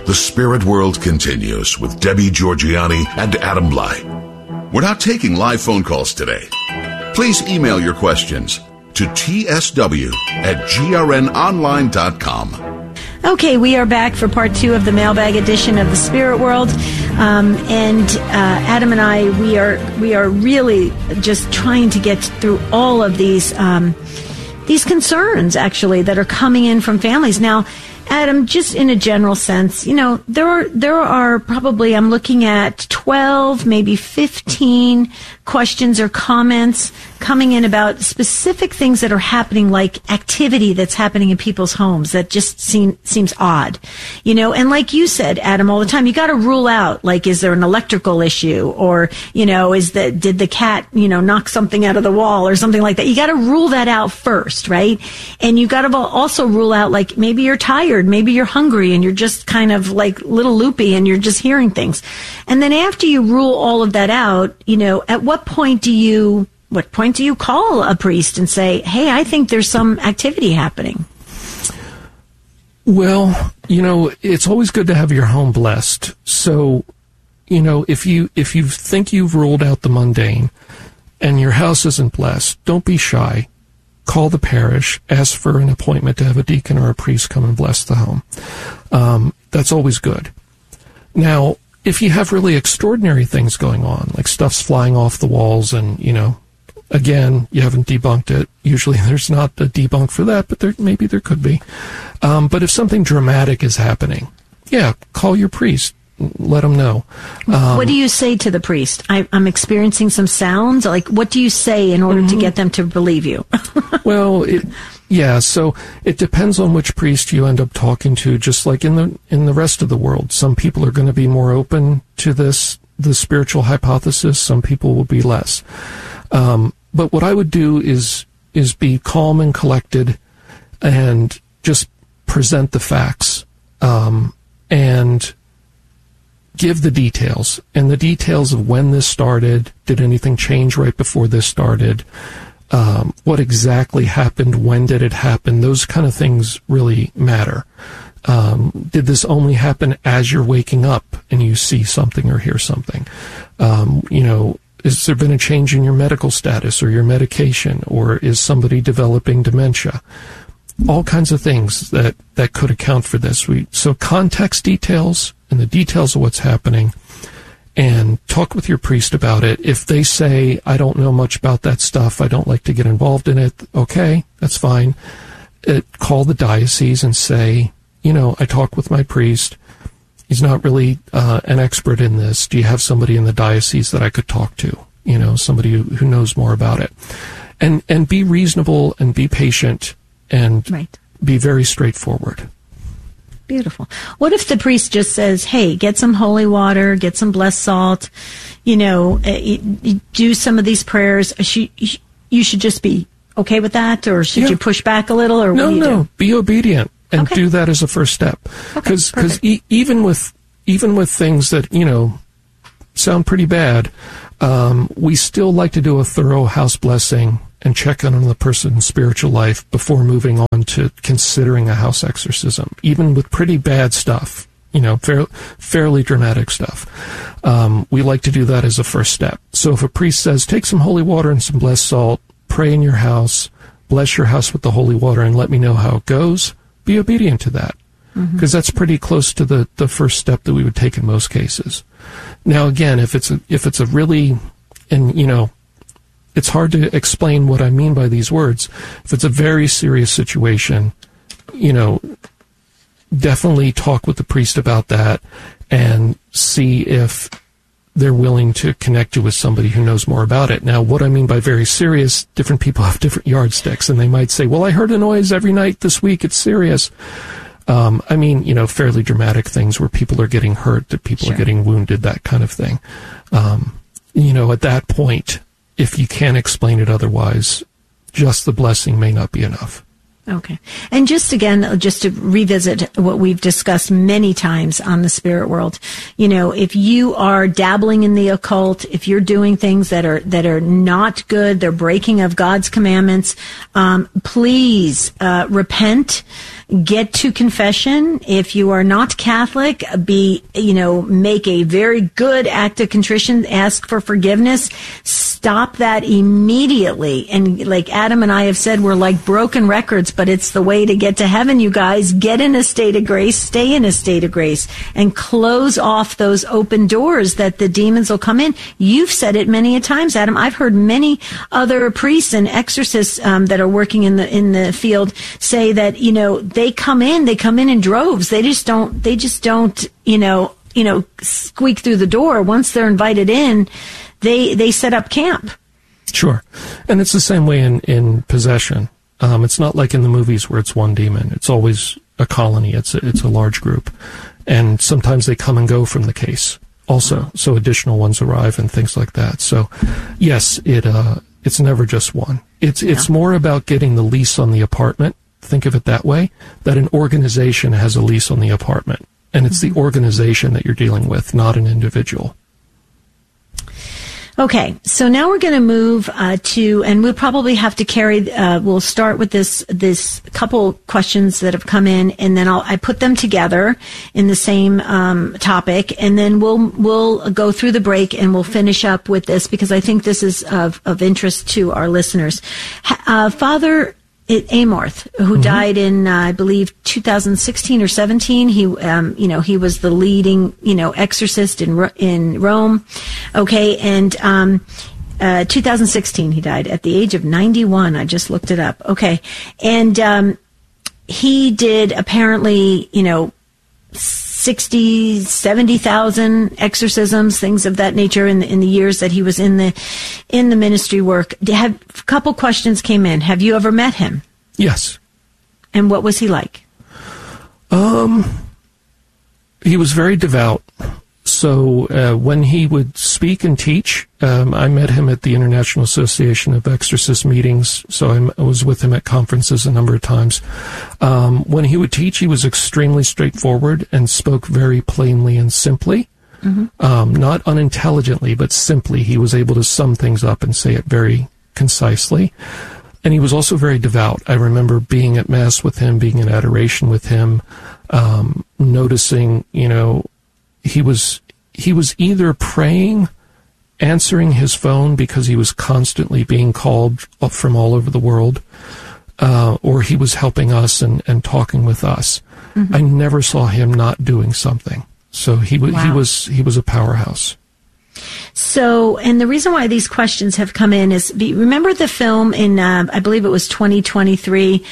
The Spirit World continues with Debbie Georgianni and Adam Blai. We're not taking live phone calls today. Please email your questions to tsw@grnonline.com. Okay, we are back for part 2 of the mailbag edition of the Spirit World, and Adam and I, we are really just trying to get through all of these concerns actually that are coming in from families now. Adam, just in a general sense, there are probably, I'm looking at 12, maybe 15 questions or comments coming in about specific things that are happening, like activity that's happening in people's homes that just seems odd, and like you said, Adam, all the time, you got to rule out, like, is there an electrical issue, or, did the cat, knock something out of the wall or something like that? You got to rule that out first, right? And you got to also rule out, like, maybe you're tired, maybe you're hungry, and you're just kind of like little loopy and you're just hearing things. And then after you rule all of that out, at what point do you call a priest and say, hey, I think there's some activity happening? Well, it's always good to have your home blessed. So, if you think you've ruled out the mundane and your house isn't blessed, don't be shy. Call the parish, ask for an appointment to have a deacon or a priest come and bless the home. That's always good. Now, if you have really extraordinary things going on, like stuff's flying off the walls and, again, you haven't debunked it. Usually there's not a debunk for that, but maybe there could be. But if something dramatic is happening, call your priest. Let them know. What do you say to the priest? I'm experiencing some sounds. Like, what do you say in order to get them to believe you? Well, so it depends on which priest you end up talking to. Just like in the rest of the world, some people are going to be more open to the spiritual hypothesis. Some people will be less. But what I would do is be calm and collected, and just present the facts, and give the details, and the details of when this started. Did anything change right before this started? What exactly happened? When did it happen? Those kind of things really matter. Did this only happen as you're waking up and you see something or hear something? Has there been a change in your medical status or your medication, or is somebody developing dementia? All kinds of things that could account for this. So context details and the details of what's happening, and talk with your priest about it. If they say, I don't know much about that stuff, I don't like to get involved in it, okay, that's fine. Call the diocese and say, I talked with my priest. He's not really an expert in this. Do you have somebody in the diocese that I could talk to? Somebody who knows more about it. And be reasonable and be patient and be very straightforward. Beautiful. What if the priest just says, hey, get some holy water, get some blessed salt, do some of these prayers. You should just be okay with that, or should you push back a little, or what do you do? Be obedient and do that as a first step. Because even with things that, sound pretty bad, we still like to do a thorough house blessing and check on the person's spiritual life before moving on to considering a house exorcism, even with pretty bad stuff, fairly dramatic stuff. We like to do that as a first step. So if a priest says, take some holy water and some blessed salt, pray in your house, bless your house with the holy water, and let me know how it goes, be obedient to that. Because that's pretty close to the first step that we would take in most cases. Now, again, if it's a really, and it's hard to explain what I mean by these words. If it's a very serious situation, definitely talk with the priest about that and see if they're willing to connect you with somebody who knows more about it. Now, what I mean by very serious, different people have different yardsticks, and they might say, well, I heard a noise every night this week, it's serious. I mean, fairly dramatic things where people are getting hurt, that people are getting wounded, that kind of thing. At that point, if you can't explain it otherwise, just the blessing may not be enough. Okay. And just to revisit what we've discussed many times on the Spirit World, if you are dabbling in the occult, if you're doing things that are not good, they're breaking of God's commandments, please repent. get to confession. If you are not Catholic, make a very good act of contrition, ask for forgiveness, stop that immediately. And like Adam and I have said, we're like broken records, but it's the way to get to heaven, you guys. Get in a state of grace, stay in a state of grace, and close off those open doors that the demons will come in. You've said it many a times, Adam. I've heard many other priests and exorcists that are working in the field say that, they come in droves. They just don't, squeak through the door. Once they're invited in, they set up camp. Sure. And it's the same way in possession. It's not like in the movies where it's one demon. It's always a colony. It's a large group. And sometimes they come and go from the case also. So additional ones arrive and things like that. So yes, it's never just one. It's more about getting the lease on the apartment. Think of it that way, that an organization has a lease on the apartment. And it's the organization that you're dealing with, not an individual. Okay, so now we're going to move and we'll probably have to carry. We'll start with this couple questions that have come in, and then I put them together in the same topic, and then we'll go through the break and we'll finish up with this because I think this is of interest to our listeners. Father Amorth, who died in, I believe, 2016 or 17. He was the leading, exorcist in Rome. Okay. And, 2016 he died at the age of 91. I just looked it up. Okay. And, he did apparently, 60, 70,000 exorcisms, things of that nature in the years that he was in the ministry work. A couple questions came in. Have you ever met him? Yes. And what was he like? He was very devout. So when he would speak and teach, I met him at the International Association of Exorcist meetings, so I was with him at conferences a number of times. When he would teach, he was extremely straightforward and spoke very plainly and simply. Not unintelligently, but simply. He was able to sum things up and say it very concisely. And he was also very devout. I remember being at Mass with him, being in adoration with him, noticing, he was either praying, answering his phone because he was constantly being called from all over the world, or he was helping us and talking with us. I never saw him not doing something. So he was a powerhouse. So, and the reason why these questions have come in is, remember the film in, I believe it was 2023,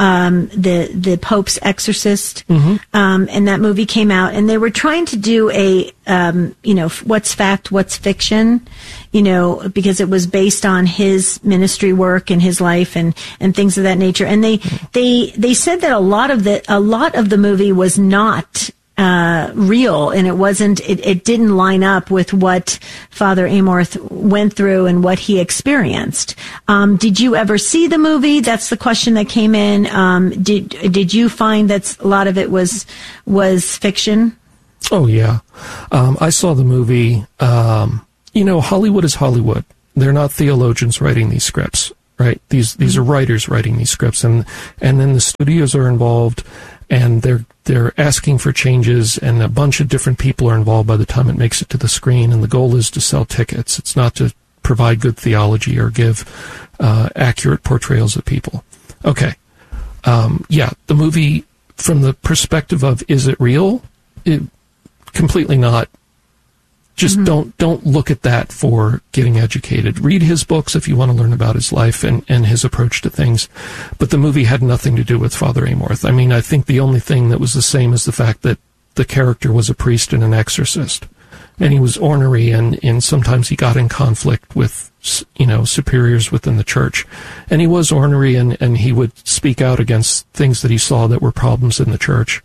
the Pope's Exorcist, and that movie came out, and they were trying to do a, what's fact, what's fiction, because it was based on his ministry work and his life and things of that nature. And they said that a lot of the movie was not real, and it didn't line up with what Father Amorth went through and what he experienced. Did you ever see the movie? That's the question that came in. Did you find that a lot of it was fiction? Oh yeah. I saw the movie. Hollywood is Hollywood. They're not theologians writing these scripts, right? These are writers writing these scripts, and then the studios are involved, and they're asking for changes, and a bunch of different people are involved by the time it makes it to the screen, and the goal is to sell tickets. It's not to provide good theology or give accurate portrayals of people. Okay. The movie, from the perspective of, is it real? Completely not. Just don't look at that for getting educated. Read his books if you want to learn about his life and his approach to things. But the movie had nothing to do with Father Amorth. I mean, I think the only thing that was the same is the fact that the character was a priest and an exorcist. And he was ornery, and sometimes he got in conflict with, superiors within the church. And he was ornery, and he would speak out against things that he saw that were problems in the church.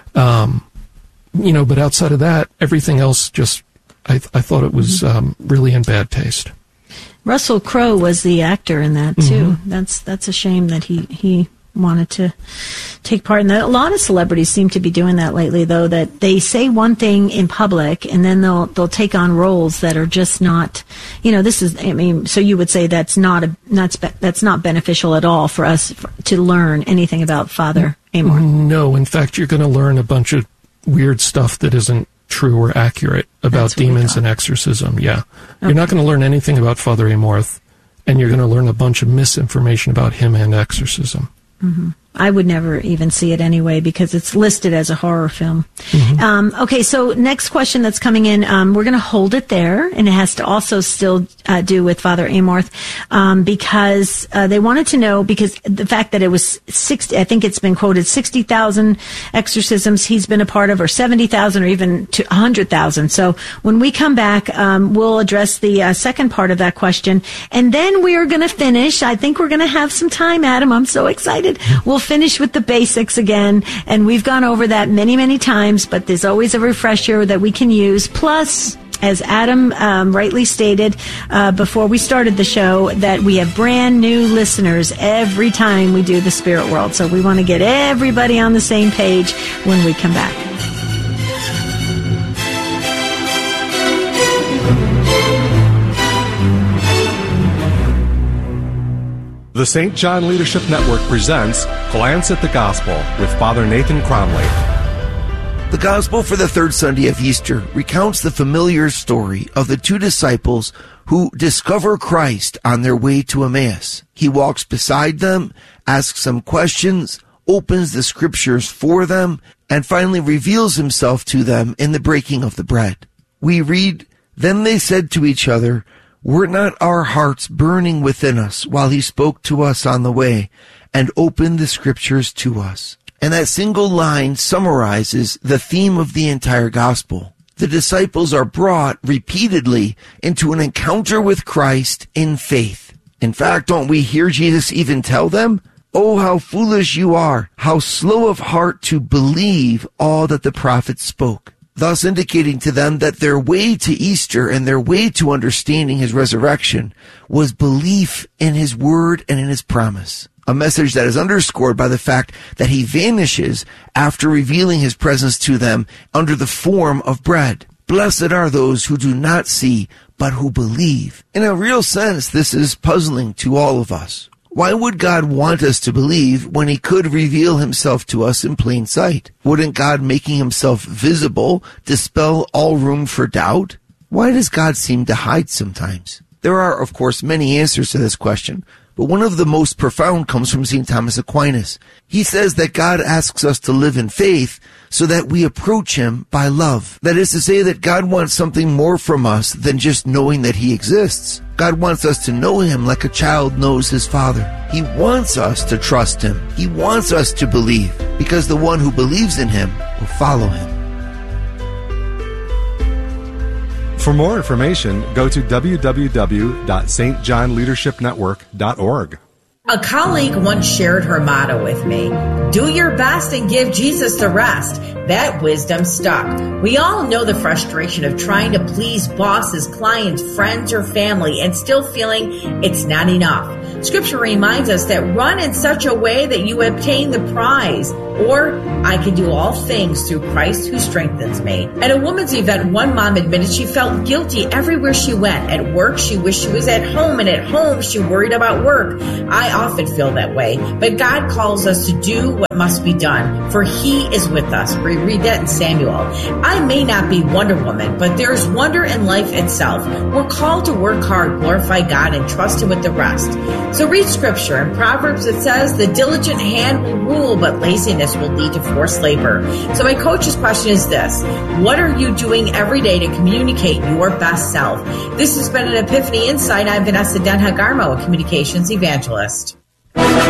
But outside of that, everything else just... I thought it was really in bad taste. Russell Crowe was the actor in that too. That's a shame that he wanted to take part in that. A lot of celebrities seem to be doing that lately, though, that they say one thing in public and then they'll take on roles that are just not. So you would say that's not beneficial at all for us to learn anything about Father Amor? No, in fact, you're going to learn a bunch of weird stuff that isn't true or accurate about demons and exorcism. Yeah. Okay. You're not going to learn anything about Father Amorth, and you're going to learn a bunch of misinformation about him and exorcism. Mm-hmm. I would never even see it anyway because it's listed as a horror film. Mm-hmm. Okay, so next question that's coming in, we're going to hold it there, and it has to also still do with Father Amorth because they wanted to know, because the fact that it was 60, I think it's been quoted 60,000 exorcisms he's been a part of, or 70,000, or even to 100,000. So when we come back, we'll address the second part of that question, and then we are going to finish. I think we're going to have some time, Adam. I'm so excited. We'll finish with the basics again, and we've gone over that many, many times, but there's always a refresher that we can use. Plus, as Adam rightly stated before we started the show, that we have brand new listeners every time we do the Spirit World. So we want to get everybody on the same page when we come back. The St. John Leadership Network presents Glance at the Gospel with Father Nathan Cromly. The Gospel for the third Sunday of Easter recounts the familiar story of the two disciples who discover Christ on their way to Emmaus. He walks beside them, asks some questions, opens the Scriptures for them, and finally reveals himself to them in the breaking of the bread. We read, "Then they said to each other, 'Were not our hearts burning within us while he spoke to us on the way and opened the Scriptures to us?'" And that single line summarizes the theme of the entire gospel. The disciples are brought repeatedly into an encounter with Christ in faith. In fact, don't we hear Jesus even tell them, "Oh, how foolish you are, how slow of heart to believe all that the prophets spoke," thus indicating to them that their way to Easter and their way to understanding his resurrection was belief in his word and in his promise. A message that is underscored by the fact that he vanishes after revealing his presence to them under the form of bread. Blessed are those who do not see, but who believe. In a real sense, this is puzzling to all of us. Why would God want us to believe when he could reveal himself to us in plain sight? Wouldn't God making himself visible dispel all room for doubt? Why does God seem to hide sometimes? There are, of course, many answers to this question, but one of the most profound comes from St. Thomas Aquinas. He says that God asks us to live in faith so that we approach him by love. That is to say that God wants something more from us than just knowing that he exists. God wants us to know him like a child knows his father. He wants us to trust him. He wants us to believe, because the one who believes in him will follow him. For more information, go to www.stjohnleadershipnetwork.org. A colleague once shared her motto with me: do your best and give Jesus the rest. That wisdom stuck. We all know the frustration of trying to please bosses, clients, friends, or family and still feeling it's not enough. Scripture reminds us that run in such a way that you obtain the prize. Or, I can do all things through Christ who strengthens me. At a women's event, one mom admitted she felt guilty everywhere she went. At work, she wished she was at home, and at home, she worried about work. I often feel that way, but God calls us to do what must be done, for he is with us. We read that in Samuel. I may not be Wonder Woman, but there's wonder in life itself. We're called to work hard, glorify God, and trust him with the rest. So read Scripture. In Proverbs, it says, the diligent hand will rule, but laziness will lead to forced labor. So my coach's question is this: what are you doing every day to communicate your best self? This has been an Epiphany Insight. I'm Vanessa Denha-Garmo, a communications evangelist.